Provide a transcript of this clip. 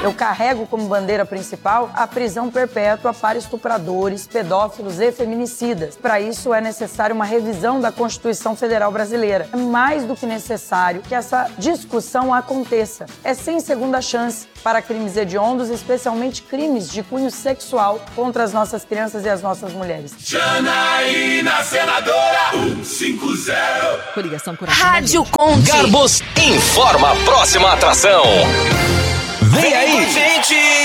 Eu carrego como bandeira principal a prisão perpétua para estupradores, pedófilos e feminicidas. Para isso é necessário uma revisão da Constituição Federal Brasileira. É mais do que necessário que essa discussão aconteça. É sem segunda chance para crimes hediondos, especialmente crimes de cunho sexual contra as nossas crianças e as nossas mulheres. Janaína, senadora 150. Coligação Coração Rádio Conde. Garbos informa a próxima atração. Vem aí, gente!